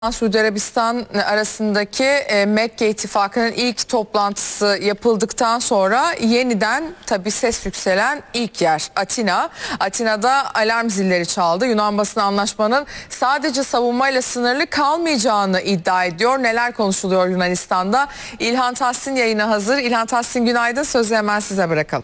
Suudi Arabistan arasındaki Mekke İttifakı'nın ilk toplantısı yapıldıktan sonra yeniden tabii ses yükselen ilk yer Atina. Atina'da alarm zilleri çaldı. Yunan basını anlaşmanın sadece savunmayla sınırlı kalmayacağını iddia ediyor. Neler konuşuluyor Yunanistan'da? İlhan Tahsin yayına hazır. İlhan Tahsin, günaydın. Sözü hemen size bırakalım.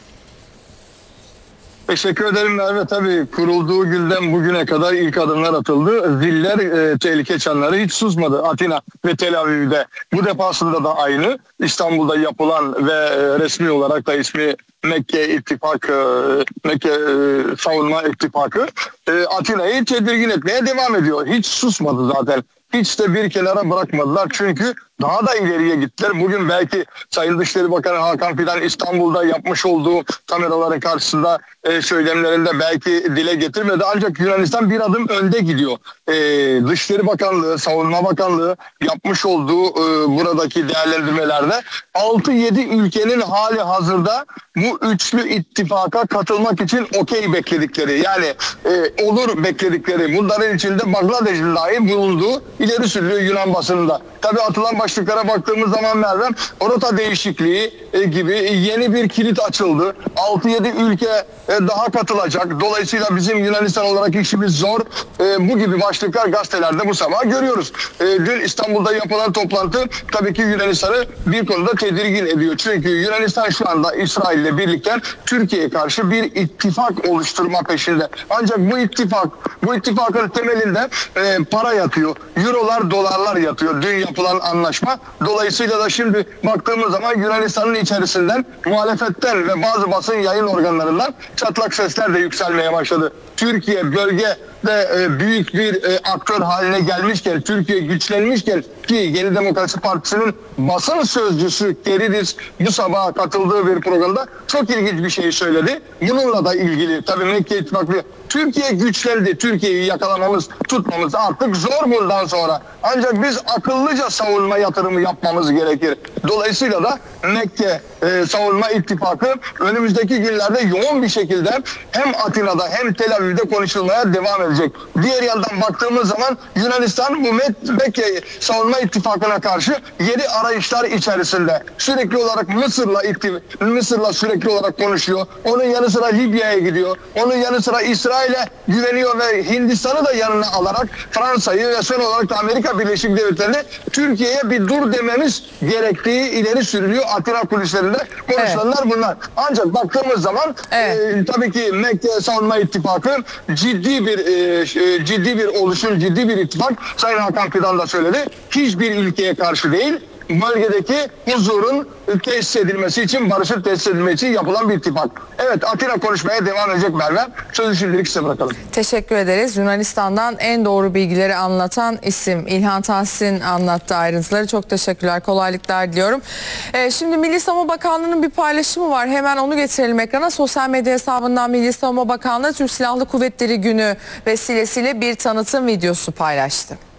Teşekkür ederim Merve. Tabii kurulduğu günden bugüne kadar ilk adımlar atıldı. Ziller, tehlike çanları hiç susmadı Atina ve Tel Aviv'de. Bu defasında da aynı. İstanbul'da yapılan ve resmi olarak da ismi Mekke İttifakı, Mekke Savunma İttifakı Atina'yı tedirgin etmeye devam ediyor. Hiç susmadı zaten. Hiç de bir kenara bırakmadılar çünkü daha da ileriye gittiler. Bugün belki Sayın Dışişleri Bakanı Hakan Fidan İstanbul'da yapmış olduğu kameraların karşısında söylemlerinde belki dile getirmedi. Ancak Yunanistan bir adım önde gidiyor. Dışişleri Bakanlığı, Savunma Bakanlığı yapmış olduğu buradaki değerlendirmelerde 6-7 ülkenin hali hazırda bu üçlü ittifaka katılmak için okey bekledikleri, yani olur bekledikleri, bunların içinde Bangladeş'in dahi bulunduğu ileri sürülüyor Yunan basınında. Tabii atılan başlıklara baktığımız zaman Merve, rota değişikliği gibi yeni bir kilit açıldı. 6-7 ülke daha katılacak. Dolayısıyla bizim Yunanistan olarak işimiz zor. Bu gibi başlıklar gazetelerde bu sabah görüyoruz. Dün İstanbul'da yapılan toplantı tabii ki Yunanistan'ı bir konuda tedirgin ediyor. Çünkü Yunanistan şu anda İsrail'le birlikte Türkiye'ye karşı bir ittifak oluşturma peşinde. Ancak bu ittifakın temelinde para yatıyor. Eurolar, dolarlar yatıyor. Dün yapılan anlaşma. Dolayısıyla da şimdi baktığımız zaman Yunanistan'ın içerisinden, muhalefetten ve bazı basın yayın organlarından çatlak sesler de yükselmeye başladı. Türkiye bölgede büyük bir aktör haline gelmişken, Türkiye güçlenmişken ki Yeni Demokrasi Partisi'nin basın sözcüsü Keridis bu sabah katıldığı bir programda çok ilginç bir şey söyledi. Bununla da ilgili tabii Mekke İttifakı, Türkiye güçlendi. Türkiye'yi yakalamamız, tutmamız artık zor bundan sonra. Ancak biz akıllıca savunma yatırımı yapmamız gerekir. Dolayısıyla da Mekke Savunma İttifakı önümüzdeki günlerde yoğun bir şekilde hem Atina'da hem Tel Aviv'de konuşulmaya devam edecek. Diğer yandan baktığımız zaman Yunanistan bu Mekke Savunma İttifakı'na karşı yeni arayışlar içerisinde. Sürekli olarak Mısır'la sürekli olarak konuşuyor. Onun yanı sıra Libya'ya gidiyor. Onun yanı sıra İsrail'e güveniyor ve Hindistan'ı da yanına alarak Fransa'yı ve son olarak da Amerika Birleşik Devletleri'ni Türkiye'ye bir dur dememiz gerektiği ileri sürülüyor. Atina kulislerinde konuşulanlar bunlar. Ancak baktığımız zaman tabii ki Mekke Savunma İttifakı ciddi bir oluşum, ciddi bir ittifak. Sayın Hakan Fidan da söyledi. Hiçbir ülkeye karşı değil, bölgedeki huzurun tesis edilmesi için, barışın tesis edilmesi için yapılan bir ittifak. Evet, Atina konuşmaya devam edecek Merve. Sözü şimdilik size bırakalım. Teşekkür ederiz. Yunanistan'dan en doğru bilgileri anlatan isim İlhan Tahsin anlattı ayrıntıları. Çok teşekkürler. Kolaylıklar diliyorum. Şimdi Milli Savunma Bakanlığı'nın bir paylaşımı var. Hemen onu getirelim ekrana. Sosyal medya hesabından Milli Savunma Bakanlığı Türk Silahlı Kuvvetleri Günü vesilesiyle bir tanıtım videosu paylaştı.